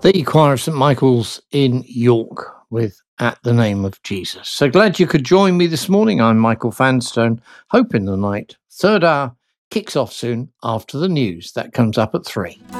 The choir of St Michael's in York with At the Name of Jesus. So glad you could join me this morning. I'm Michael Fanstone. Hope in the Night. Third hour kicks off soon after the news. That comes up at 3.